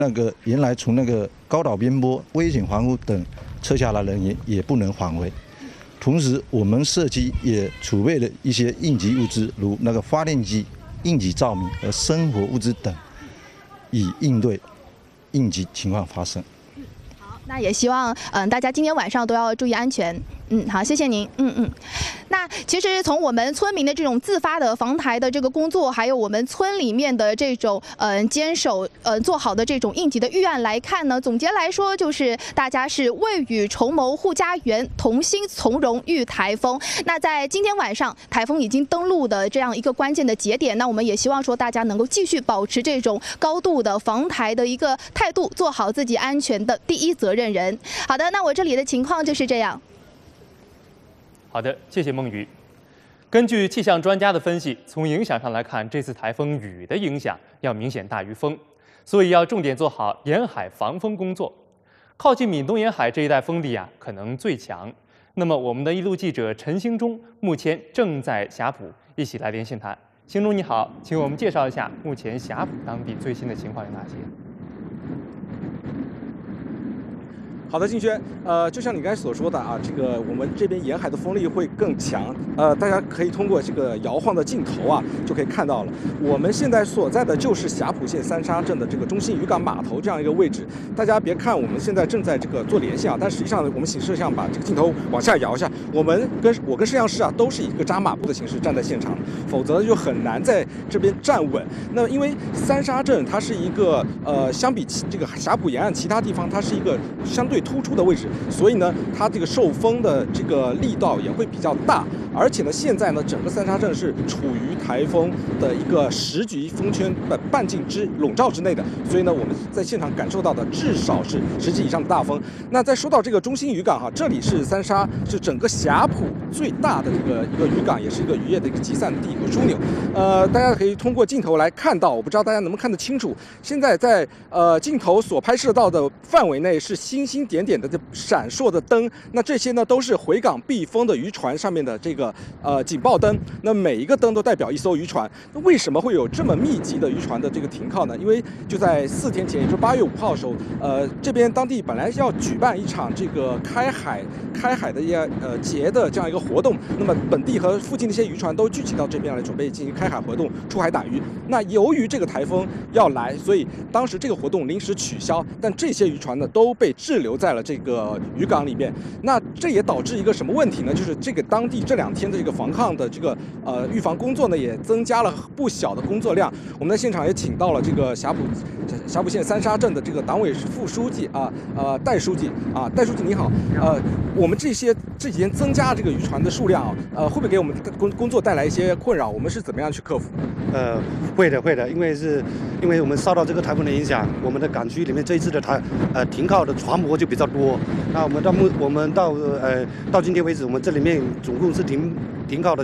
原来从那个高岛边坡、危险房屋等撤下来的人员也不能返回。同时，我们社区也储备了一些应急物资，如那个发电机、应急照明和生活物资等，以应对应急情况发生。 好，那也希望大家今天晚上都要注意安全。好，谢谢您。那其实从我们村民的这种自发的防台的这个工作，还有我们村里面的这种坚守做好的这种应急的预案来看呢，总结来说就是大家是未雨绸缪护家园，同心从容御台风。那在今天晚上台风已经登陆的这样一个关键的节点，那我们也希望说大家能够继续保持这种高度的防台的一个态度，做好自己安全的第一责任人。好的，那我这里的情况就是这样。 好的，谢谢孟宇。根据气象专家的分析，从影响上来看，这次台风雨的影响要明显大于风，所以要重点做好沿海防风工作。靠近闽东沿海这一带风力可能最强。那么我们的一路记者陈兴忠目前正在霞浦，一起来连线他。兴忠你好，请我们介绍一下目前霞浦当地最新的情况有哪些？ 好的，静轩，就像你刚才所说的这个我们这边沿海的风力会更强，大家可以通过这个摇晃的镜头就可以看到了。我们现在所在的就是霞浦县三沙镇的这个中心渔港码头这样一个位置。大家别看我们现在正在这个做连线但实际上我们请摄像把这个镜头往下摇一下，我跟摄像师都是以一个扎马步的形式站在现场，否则就很难在这边站稳。那因为三沙镇它是一个相比这个霞浦沿岸其他地方，它是一个相对突出的位置，所以呢，它这个受风的这个力道也会比较大。而且呢，现在呢，整个三沙镇是处于台风的一个10级风圈的半径笼罩之内的，所以呢，我们在现场感受到的至少是10级以上的大风。那再说到这个中心渔港这里是三沙是整个霞浦最大的一个渔港，也是一个渔业的一个集散地和枢纽。大家可以通过镜头来看到，我不知道大家能不能看得清楚，现在在镜头所拍摄到的范围内是星星点点的闪烁的灯，那这些呢都是回港避风的渔船上面的这个警报灯，那每一个灯都代表一艘渔船。那为什么会有这么密集的渔船的这个停靠呢？因为就在4天前，也就是8月5号的时候，这边当地本来要举办一场这个开海的节的这样一个活动，那么本地和附近的一些渔船都聚集到这边来准备进行开海活动，出海打鱼。那由于这个台风要来，所以当时这个活动临时取消，但这些渔船呢都被滞留在了这个渔港里面。那这也导致一个什么问题呢？就是这个当地这2天的这个防抗的这个预防工作呢，也增加了不小的工作量。我们在现场也请到了这个霞浦县三沙镇的这个党委副书记戴书记戴书记你好。我们这几天增加这个渔船的数量会不会给我们工作带来一些困扰？我们是怎么样去克服？ 会的，因为我们受到这个台风的影响，我们的港区里面这一次的停靠的船舶就比较多。那我们到今天为止，我们这里面总共是停靠的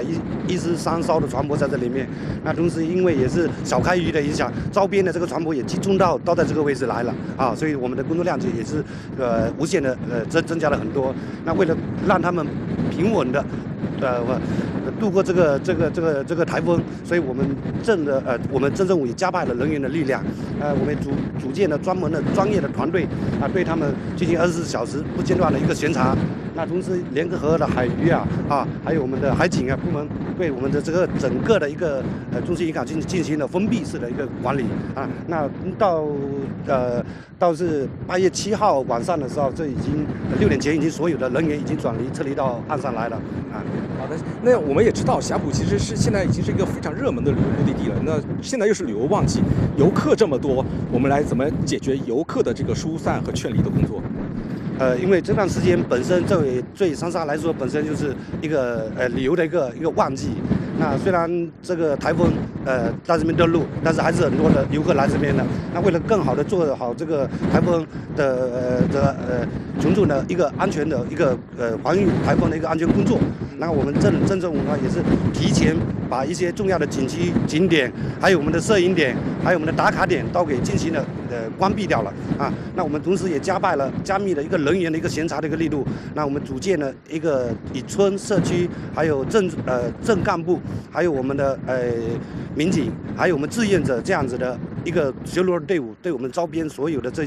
913艘的船舶在这里面。那同时因为也是小开渔的影响，周边的这个船舶也集中到在这个位置来了所以我们的工作量就也是无限的增加了很多。那为了让他们平稳的度过这个台风，所以我们镇政府也加派了人员的力量，我们组建了专门的专业的团队对他们进行24小时不间断的一个巡查。那同时联合的海渔还有我们的海警部门对我们的这个整个的一个中心渔港进行了封闭式的一个管理那到是8月7号晚上的时候，这已经6点前已经所有的人员已经撤离到岸上来了好的，那我们也知道霞浦其实是现在已经是一个非常热门的旅游目的地了。那现在又是旅游旺季，游客这么多，我们来怎么解决游客的这个疏散和劝离的工作？ 因为这段时间本身对三沙来说本身就是一个旅游的一个旺季。那虽然这个台风在这边登陆，但是还是很多的游客来这边的。那为了更好的做好这个台风的群众的一个安全的一个防御台风的一个安全工作，那我们镇政府也是提前把一些重要的景点，还有我们的摄影点，还有我们的打卡点都给进行了关闭掉了那我们同时也加密了一个人员的一个巡查的一个力度。那我们组建了一个以村社区还有镇干部，还有我们的民警，还有我们志愿者这样子的一个巡逻队伍对我们周边所有的这